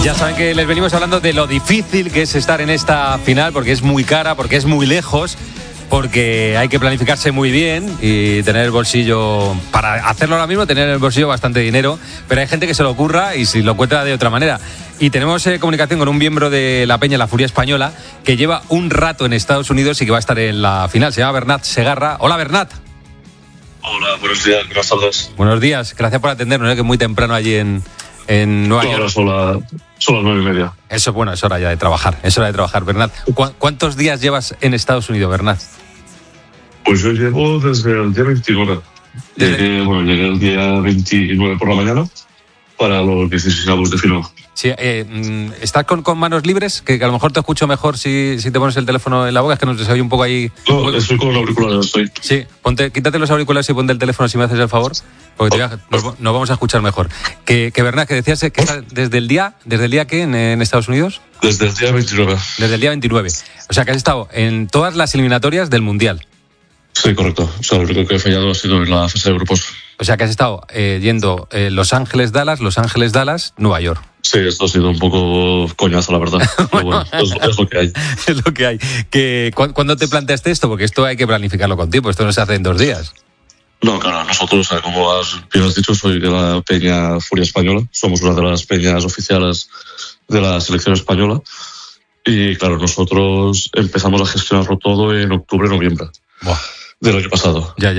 Ya saben que les venimos hablando de lo difícil que es estar en esta final, porque es muy cara, porque es muy lejos, porque hay que planificarse muy bien y tener el bolsillo, para hacerlo ahora mismo, tener en el bolsillo bastante dinero, pero hay gente que se lo ocurra y si lo encuentra de otra manera. Y tenemos comunicación con un miembro de la Peña La Furia Española que lleva un rato en Estados Unidos y que va a estar en la final. Se llama Bernat Segarra. Hola, Bernat. Hola, buenos días, buenas tardes. Buenos días, gracias por atendernos, que es muy temprano allí en Nueva York. Ahora son las 9:30. Eso, bueno, es hora ya de trabajar, Bernat. ¿Cuántos días llevas en Estados Unidos, Bernat? Pues yo llevo desde el día 29. Llegué el día 29 por la mañana para los 16 avos de final. Sí, ¿estás con manos libres? Que a lo mejor te escucho mejor si te pones el teléfono en la boca, es que nos se oye un poco ahí. No, estoy con auriculares, estoy. Sí, quítate los auriculares y ponte el teléfono si me haces el favor, porque nos vamos a escuchar mejor. Que Bernat, que decías que está desde el día ¿qué en Estados Unidos? Desde el día 29. Desde el día 29. O sea, que has estado en todas las eliminatorias del Mundial. Sí, correcto. O sea, lo único que he fallado ha sido en la fase de grupos. O sea, que has estado yendo Los Ángeles-Dallas, Nueva York. Sí, esto ha sido un poco coñazo, la verdad. Pero bueno, es lo que hay. Es lo que hay. ¿Cuándo te planteaste esto? Porque esto hay que planificarlo con tiempo, esto no se hace en 2 días. No, claro, nosotros, como bien has dicho, soy de la Peña Furia Española. Somos una de las peñas oficiales de la selección española. Y claro, nosotros empezamos a gestionarlo todo en octubre-noviembre del año pasado. Ya.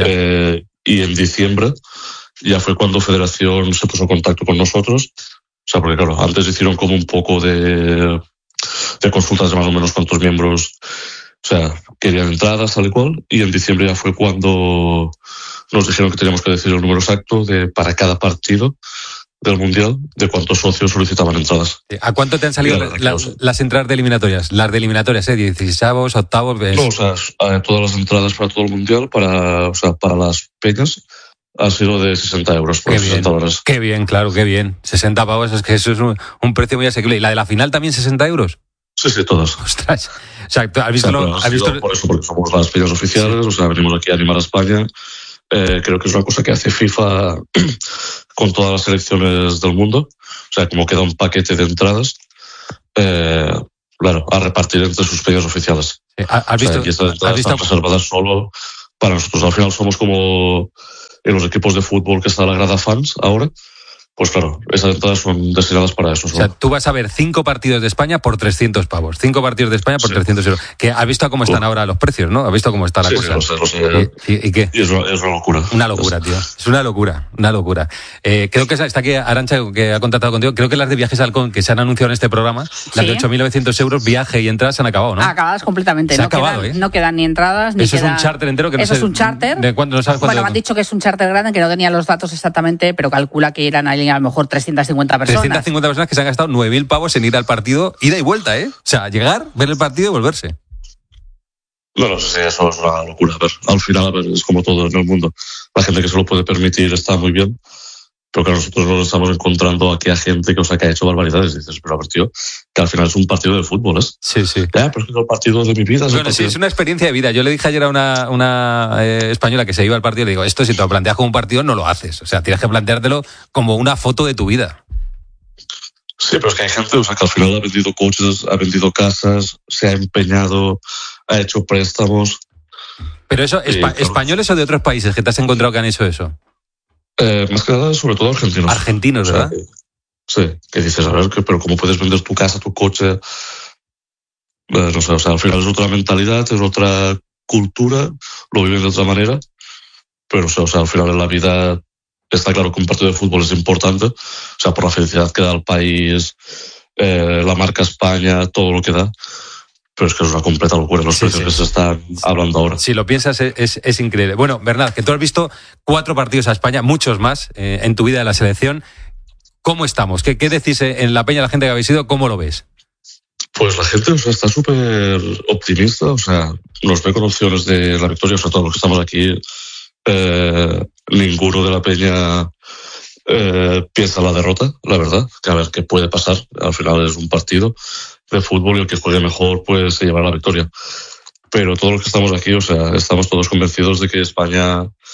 Y en diciembre ya fue cuando Federación se puso en contacto con nosotros. O sea, porque claro, antes hicieron como un poco de consultas de más o menos cuántos miembros, o sea, querían entradas tal y cual. Y en diciembre ya fue cuando nos dijeron que teníamos que decir el número exacto para cada partido del Mundial, de cuántos socios solicitaban entradas. ¿A cuánto te han salido las entradas de eliminatorias? Las de eliminatorias, 16avos, octavos. No, o sea, todas las entradas para todo el Mundial, para las peñas, ha sido de 60 euros por 60 horas. Qué bien, claro, qué bien. 60 pavos, es que eso es un precio muy asequible. ¿Y la de la final también 60 euros? Sí, todas. Ostras. O sea, ¿has visto por eso, porque somos las peñas oficiales, o sea, venimos aquí a animar a España. Creo que es una cosa que hace FIFA con todas las selecciones del mundo. O sea, como queda un paquete de entradas, claro, a repartir entre sus peñas oficiales. ¿Has visto? Y estas entradas están reservadas solo para nosotros. Al final somos como en los equipos de fútbol que está la grada fans ahora. Pues claro, esas entradas son destinadas para eso. O sea, tú vas a ver 5 partidos de España por 300 pavos. 5 partidos de España por 300 euros. Que has visto cómo están ahora los precios, ¿no? ¿Has visto cómo está la cosa? Sí, lo sé. ¿Y qué? Y es una locura. Una locura, tío. Es una locura. Creo que está aquí Arantxa, que ha contactado contigo. Creo que las de Viajes Halcón, que se han anunciado en este programa, las de 8.900 euros, viaje y entradas, se han acabado, ¿no? Acabadas completamente. Se ha acabado, ¿eh? No quedan ni entradas, ni Eso es un charter entero que no sé. Eso es un charter. ¿De cuánto? No sabes cuánto. Bueno, me han dicho que es un charter grande, que no tenía los datos exactamente, pero calcula que irán ahí a lo mejor 350 personas. 350 personas que se han gastado 9.000 pavos en ir al partido, ida y vuelta, ¿eh? O sea, llegar, ver el partido y volverse. No, sí, eso es una locura. Al final, es como todo en el mundo. La gente que se lo puede permitir está muy bien, pero que nosotros nos estamos encontrando aquí a gente que ha hecho barbaridades. Y dices, pero tío, que al final es un partido de fútbol, ¿eh? Sí. Ya, pero es el partido de mi vida. Bueno, sí, es una experiencia de vida. Yo le dije ayer a una española que se iba al partido, le digo, esto si te lo planteas como un partido no lo haces. O sea, tienes que planteártelo como una foto de tu vida. Sí, pero es que hay gente, que al final ha vendido coches, ha vendido casas, se ha empeñado, ha hecho préstamos. Pero eso, ¿españoles o de otros países que te has encontrado que han hecho eso? Más que nada, sobre todo argentinos. Argentinos, ¿verdad? Que dices, a ver, pero ¿cómo puedes vender tu casa, tu coche? No sé, al final es otra mentalidad, es otra cultura, lo viven de otra manera, pero al final en la vida está claro que un partido de fútbol es importante, por la felicidad que da al país, la marca España, todo lo que da. Pero es que es una completa locura los precios que se están hablando ahora. Si lo piensas, es increíble. Bueno, Bernat, que tú has visto 4 partidos a España, muchos más, en tu vida de la selección. ¿Cómo estamos? ¿Qué decís en la peña, la gente que habéis ido? ¿Cómo lo ves? Pues la gente está súper optimista, nos ve con opciones de la victoria, sobre todo los que estamos aquí. Ninguno de la peña piensa la derrota, la verdad, que a ver qué puede pasar. Al final es un partido de fútbol y el que juegue mejor pues se llevará la victoria. Pero todos los que estamos aquí, estamos todos convencidos de que España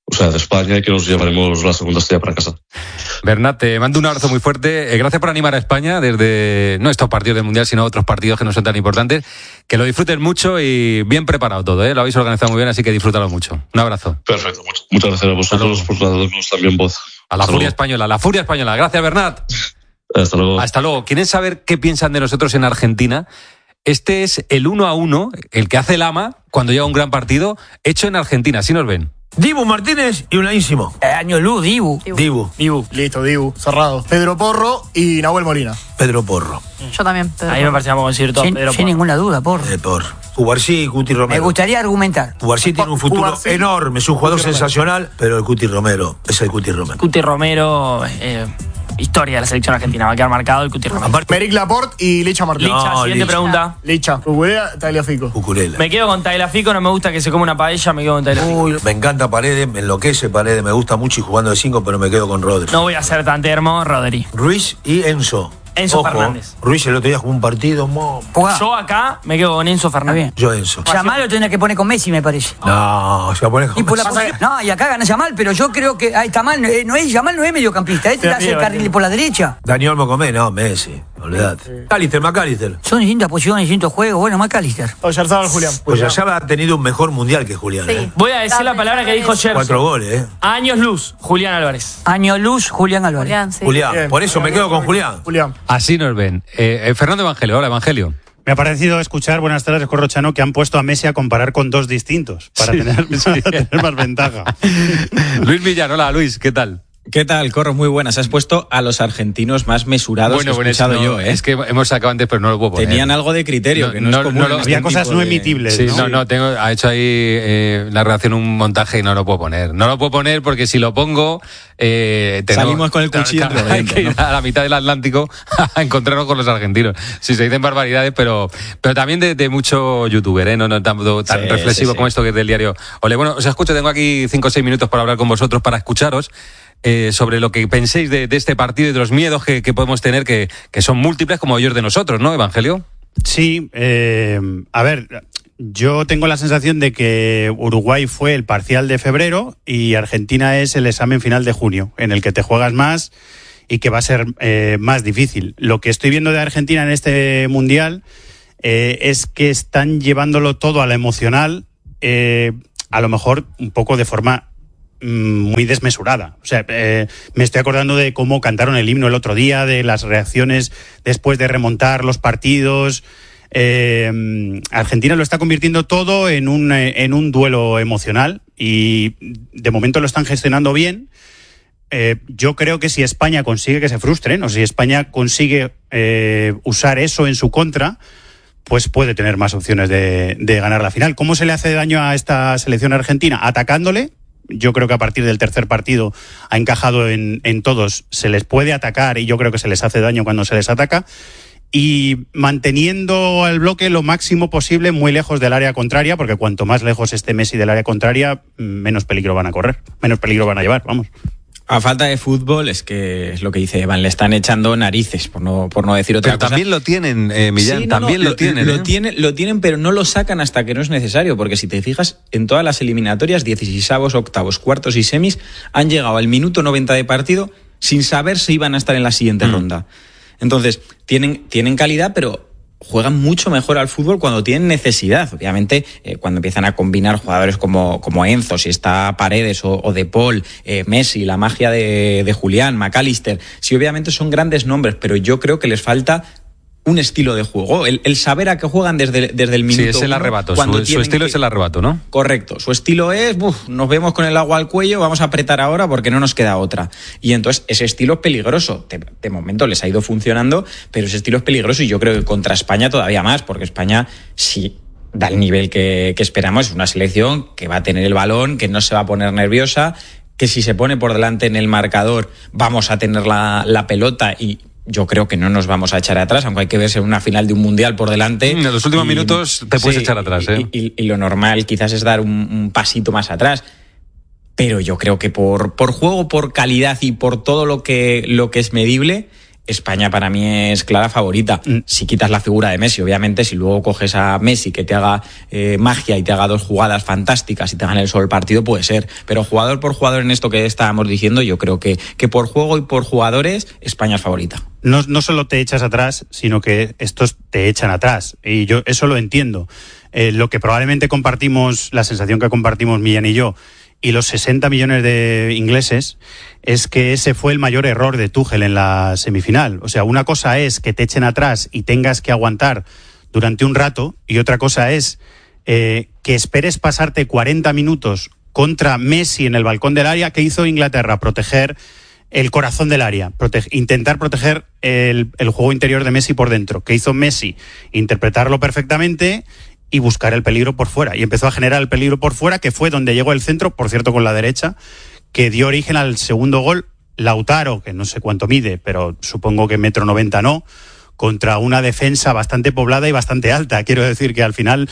o sea, de España, y que nos llevaremos la segunda estrella para casa. Bernat, te mando un abrazo muy fuerte. Gracias por animar a España desde no estos partidos del Mundial, sino otros partidos que no son tan importantes. Que lo disfruten mucho y bien preparado todo, ¿eh? Lo habéis organizado muy bien, así que disfrútalo mucho. Un abrazo. Perfecto, muchas gracias a vosotros por darnos también voz. A la Furia Española, la Furia Española. Gracias, Bernat. Hasta luego. Hasta luego. ¿Quieren saber qué piensan de nosotros en Argentina? Este es el 1-1, el que hace el AMA cuando llega un gran partido, hecho en Argentina. Así nos ven. Dibu Martínez y Unaísimo. Año luz, Dibu. Listo, Dibu. Cerrado. Pedro Porro y Nahuel Molina. Pedro Porro. Yo también. A mí me parece que vamos a decir todo. Pedro Sin ninguna duda, Porro. Porro. Cubarsí y Cuti Romero. Me gustaría argumentar. Cubarsí tiene un futuro enorme, es un jugador sensacional, pero el Cuti Romero es el Cuti Romero. Cuti Romero, historia de la selección argentina, va a quedar marcado el Cuti Romero. Meric Laporte y Licha Martínez. Licha, siguiente pregunta. Licha. Uculela, Tagliafico. Uculela. Me quedo con Tagliafico, no me gusta que se coma una paella, me quedo con Tagliafico. Uy, me encanta Paredes, me enloquece Paredes, me gusta mucho y jugando de 5, pero me quedo con Rodri. No voy a ser tan termo, Rodri. Ruiz y Enzo. Enzo Fernández. Ruiz el otro día jugó un partido. Yo acá me quedo con Enzo Fernández. Yo Enzo. Yamal lo tendría que poner con Messi, me parece. No, se va a poner con Messi. No, y acá gana Yamal, pero yo creo que está mal. Yamal no es mediocampista, este hace el carril por la derecha. Daniel Mocomé, no, Messi. Olvídate. McAllister. Son distintas posiciones, distintos juegos. Bueno, McAllister. Oyarzábal, Julián. Oyarzábal ha tenido un mejor mundial que Julián. Sí. Voy a decir la palabra que dijo Gerson. 4 goles, Años luz, Julián Álvarez. Años luz, Julián Álvarez. Julián, Bien. por eso me quedo con Julián. Así nos ven. Fernando Evangelio, hola Evangelio. Me ha parecido escuchar, buenas tardes, Corrochano, que han puesto a Messi a comparar con dos distintos para tener más ventaja. Luis Villar, hola Luis, ¿qué tal? ¿Qué tal, Corro? Muy buenas. Has puesto a los argentinos más mesurados que he escuchado yo, ¿eh? Es que hemos sacado antes, pero no lo puedo poner. Tenían algo de criterio, que no es común. Había cosas no emitibles. Sí, ha hecho ahí la redacción un montaje y no lo puedo poner. No lo puedo poner porque si lo pongo... salimos con el cuchillo. Hay que ir a la mitad del Atlántico a encontrarnos con los argentinos. Sí, se dicen barbaridades, pero también de mucho youtuber, ¿eh? No tan reflexivo como esto que es del diario. Ole, bueno, os escucho, tengo aquí 5 o 6 minutos para hablar con vosotros, para escucharos. Sobre lo que penséis de este partido y de los miedos que podemos tener, que son múltiples como ellos de nosotros, ¿no, Evangelio? Sí, a ver, yo tengo la sensación de que Uruguay fue el parcial de febrero y Argentina es el examen final de junio, en el que te juegas más y que va a ser más difícil. Lo que estoy viendo de Argentina en este Mundial es que están llevándolo todo a la emocional, a lo mejor un poco de forma muy desmesurada. O sea, me estoy acordando de cómo cantaron el himno el otro día, de las reacciones después de remontar los partidos. Argentina lo está convirtiendo todo en un duelo emocional y de momento lo están gestionando bien. Yo creo que si España consigue que se frustren o si España consigue usar eso en su contra, pues puede tener más opciones de ganar la final. ¿Cómo se le hace daño a esta selección argentina? Atacándole. Yo creo que a partir del tercer partido ha encajado en todos. Se les puede atacar y yo creo que se les hace daño cuando se les ataca. Y manteniendo el bloque lo máximo posible muy lejos del área contraria, porque cuanto más lejos esté Messi del área contraria, menos peligro van a correr, menos peligro van a llevar, vamos. A falta de fútbol, es que es lo que dice Evan, le están echando narices, por no decir otra cosa. Pero también lo tienen, Millán, sí, lo tienen, pero no lo sacan hasta que no es necesario, porque si te fijas, en todas las eliminatorias, 16avos, octavos, cuartos y semis, han llegado al minuto 90 de partido sin saber si iban a estar en la siguiente ronda. Entonces, tienen calidad, pero juegan mucho mejor al fútbol cuando tienen necesidad. Obviamente, cuando empiezan a combinar jugadores como Enzo, si está Paredes o De Paul, Messi, la magia de Julián, McAllister, sí, obviamente son grandes nombres, pero yo creo que les falta un estilo de juego, el saber a qué juegan desde el minuto. Sí, es el arrebato, su estilo es el arrebato, ¿no? Correcto, su estilo es, nos vemos con el agua al cuello, vamos a apretar ahora porque no nos queda otra. Y entonces ese estilo es peligroso, de momento les ha ido funcionando, pero ese estilo es peligroso y yo creo que contra España todavía más, porque España sí da el nivel que esperamos, es una selección que va a tener el balón, que no se va a poner nerviosa, que si se pone por delante en el marcador vamos a tener la pelota y yo creo que no nos vamos a echar atrás, aunque hay que verse en una final de un mundial por delante. En los últimos minutos te puedes echar atrás, ¿eh? Y lo normal quizás es dar un pasito más atrás. Pero yo creo que por juego, por calidad y por todo lo que es medible, España para mí es clara favorita. Si quitas la figura de Messi, obviamente, si luego coges a Messi que te haga magia y te haga 2 jugadas fantásticas y te gane el solo el partido, puede ser. Pero jugador por jugador en esto que estábamos diciendo, yo creo que por juego y por jugadores, España es favorita. No solo te echas atrás, sino que estos te echan atrás. Y yo eso lo entiendo. Lo que probablemente compartimos, la sensación que compartimos Millán y yo, y los 60 millones de ingleses, es que ese fue el mayor error de Tuchel en la semifinal. O sea, una cosa es que te echen atrás y tengas que aguantar durante un rato, y otra cosa es que esperes pasarte 40 minutos contra Messi en el balcón del área. ¿Qué hizo Inglaterra? Proteger el corazón del área, intentar proteger el juego interior de Messi por dentro. ¿Qué hizo Messi? Interpretarlo perfectamente y buscar el peligro por fuera. Y empezó a generar el peligro por fuera, que fue donde llegó el centro, por cierto, con la derecha, que dio origen al segundo gol. Lautaro, que no sé cuánto mide, pero supongo que 1,90 m no, contra una defensa bastante poblada y bastante alta. Quiero decir que al final,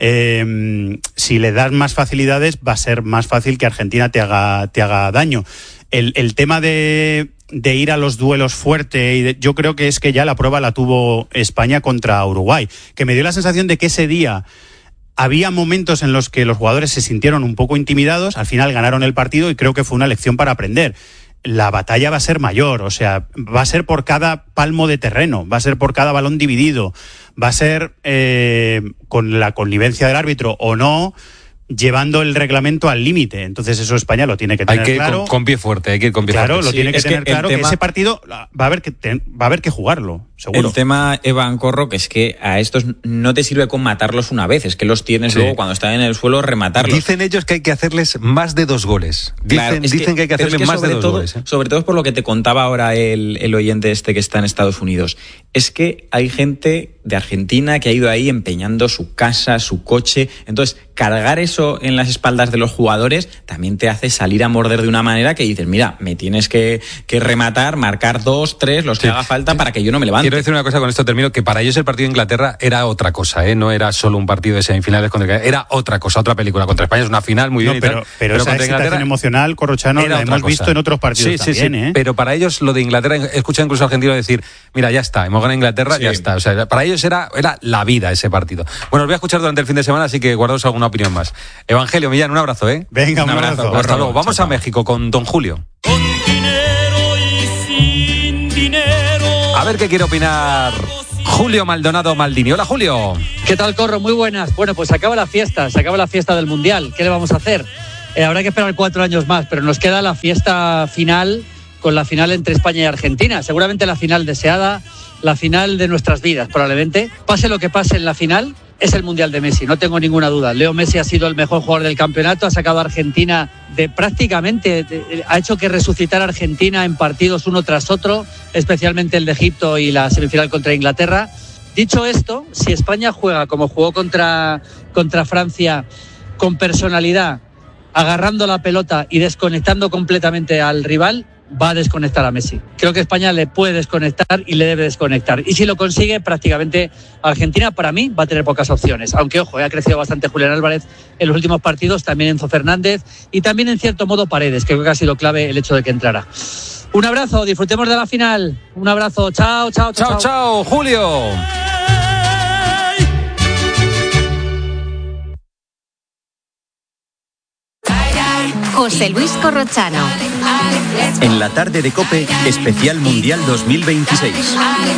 si le das más facilidades, va a ser más fácil que Argentina te haga daño. El tema de ir a los duelos fuerte, yo creo que es que ya la prueba la tuvo España contra Uruguay, que me dio la sensación de que ese día había momentos en los que los jugadores se sintieron un poco intimidados. Al final ganaron el partido y creo que fue una lección para aprender. La batalla va a ser mayor, o sea, va a ser por cada palmo de terreno, va a ser por cada balón dividido, va a ser con la connivencia del árbitro o no, llevando el reglamento al límite. Entonces eso España lo tiene que tener claro. Hay que ir con pie fuerte, hay que ir con pie fuerte. Claro, lo tiene que tener claro, que ese partido va a haber que jugarlo, seguro. El tema, Evan Corro, que es que a estos no te sirve con matarlos una vez, es que los tienes luego cuando están en el suelo rematarlos. Dicen ellos que hay que hacerles más de 2 goles. Dicen que hay que hacerles más de 2 goles. Sobre todo es por lo que te contaba ahora el oyente este que está en Estados Unidos. Es que hay gente de Argentina que ha ido ahí empeñando su casa, su coche. Entonces, cargar eso en las espaldas de los jugadores también te hace salir a morder de una manera que dices, mira, me tienes que rematar, marcar 2, 3, los que haga falta para que yo no me levante. Quiero decir una cosa, con esto termino, que para ellos el partido de Inglaterra era otra cosa, no era solo un partido de semifinales era otra cosa, otra película. Contra España es una final muy bien, pero esa excitación emocional, Corrochano, la hemos visto en otros partidos también. Pero para ellos lo de Inglaterra, escucha incluso a argentinos decir, mira, ya está, hemos ganado Inglaterra, ya está. O sea, para ellos era la vida ese partido. Bueno, os voy a escuchar durante el fin de semana, así que guardaos alguna opinión más. Evangelio, Millán, un abrazo, Venga, un abrazo. Hasta luego. Vamos a México con Don Julio. Con dinero y sin dinero. A ver qué quiere opinar Julio Maldonado Maldini. Hola, Julio. ¿Qué tal, Corro? Muy buenas. Bueno, pues se acaba la fiesta del Mundial. ¿Qué le vamos a hacer? Habrá que esperar 4 años más, pero nos queda la fiesta final, con la final entre España y Argentina. Seguramente la final deseada, la final de nuestras vidas, probablemente. Pase lo que pase en la final, es el Mundial de Messi, no tengo ninguna duda. Leo Messi ha sido el mejor jugador del campeonato, ha sacado a Argentina ha hecho que resucitara Argentina en partidos uno tras otro, especialmente el de Egipto y la semifinal contra Inglaterra. Dicho esto, si España juega como jugó contra Francia, con personalidad, agarrando la pelota y desconectando completamente al rival, va a desconectar a Messi. Creo que España le puede desconectar y le debe desconectar. Y si lo consigue, prácticamente Argentina, para mí, va a tener pocas opciones. Aunque, ojo, ha crecido bastante Julián Álvarez en los últimos partidos, también Enzo Fernández y también, en cierto modo, Paredes, que creo que ha sido clave el hecho de que entrara. Un abrazo, disfrutemos de la final. Un abrazo, chao, Julio. José Luis Corrochano. En la tarde de COPE, especial Mundial 2026.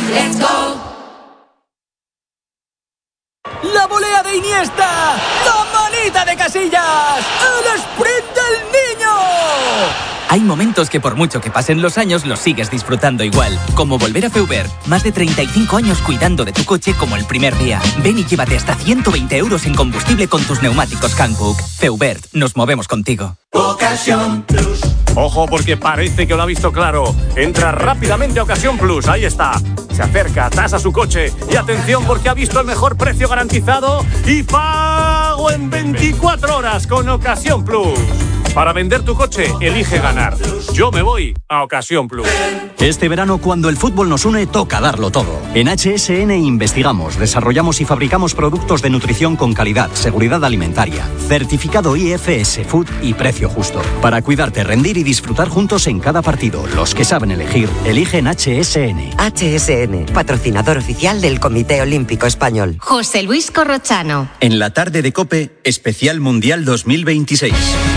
La volea de Iniesta, la manita de Casillas, el sprint del niño. Hay momentos que por mucho que pasen los años los sigues disfrutando igual, como volver a Feubert. Más de 35 años cuidando de tu coche como el primer día. Ven y llévate hasta 120 € en combustible con tus neumáticos Hankook. Feubert, nos movemos contigo. Ocasión Plus. Ojo, porque parece que lo ha visto claro. Entra rápidamente a Ocasión Plus, ahí está. Se acerca, tasa su coche y atención porque ha visto el mejor precio garantizado y pago en 24 horas con Ocasión Plus. Para vender tu coche, elige ganar. Yo me voy a Ocasión Plus. Este verano, cuando el fútbol nos une, toca darlo todo. En HSN investigamos, desarrollamos y fabricamos productos de nutrición con calidad, seguridad alimentaria, certificado IFS Food y precio justo. Para cuidarte, rendir y disfrutar juntos en cada partido. Los que saben elegir, eligen HSN. HSN, patrocinador oficial del Comité Olímpico Español. José Luis Corrochano. En la tarde de COPE, especial Mundial 2026.